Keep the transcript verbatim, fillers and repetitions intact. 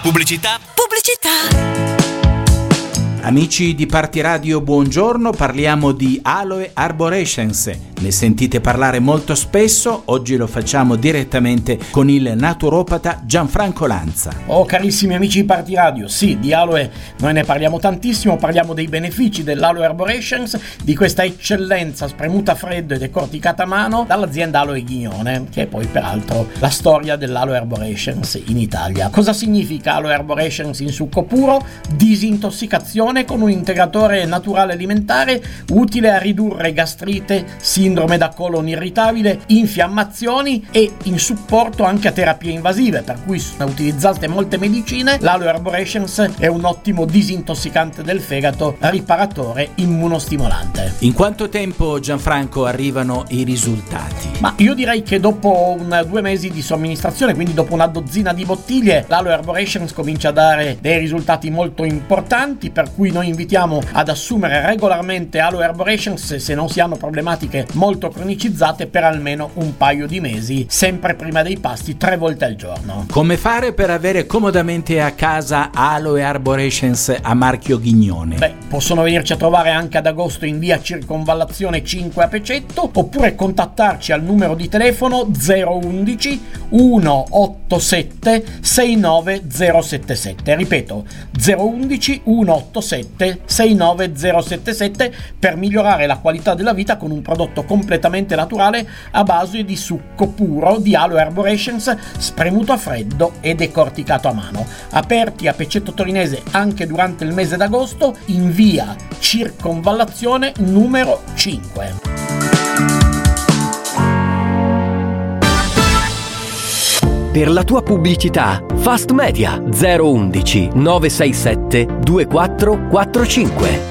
Pubblicità. Pubblicità. Amici di Party Radio, buongiorno, parliamo di Aloe Arborescens. Ne sentite parlare molto spesso, oggi lo facciamo direttamente con il naturopata Gianfranco Lanza. Oh carissimi amici di Party Radio, sì, di Aloe noi ne parliamo tantissimo, parliamo dei benefici dell'Aloe Arborescens, di questa eccellenza spremuta a freddo e decorticata a mano dall'azienda Aloe Ghignone, che è poi peraltro la storia dell'Aloe Arborescens in Italia. Cosa significa Aloe Arborescens in succo puro? Disintossicazione con un integratore naturale alimentare utile a ridurre gastrite, sindrome da colon irritabile, infiammazioni e in supporto anche a terapie invasive, per cui sono utilizzate molte medicine. L'Aloe Arborescens è un ottimo disintossicante del fegato, riparatore, immunostimolante. In quanto tempo, Gianfranco, arrivano i risultati? Ma io direi che dopo un, due mesi di somministrazione, quindi dopo una dozzina di bottiglie, l'Aloe Arborescens comincia a dare dei risultati molto importanti, per cui noi invitiamo ad assumere regolarmente Aloe Arborescens se non si hanno problematiche molto cronicizzate per almeno un paio di mesi, sempre prima dei pasti, tre volte al giorno. Come fare per avere comodamente a casa Aloe Arborescens a marchio Ghignone? Beh, possono venirci a trovare anche ad agosto in via Circonvallazione cinque a Pecetto, oppure contattarci al numero di telefono zero undici centottantasette sessantanove zero settantasette. Ripeto, zero undici centottantasette sessantanove zero settantasette per migliorare la qualità della vita con un prodotto completamente naturale a base di succo puro di Aloe Arborescens spremuto a freddo e decorticato a mano. Aperti a Pecetto Torinese anche durante il mese d'agosto in via Circonvallazione numero cinque. Per la tua pubblicità, Fast Media zero undici nove sei sette due quattro quattro cinque.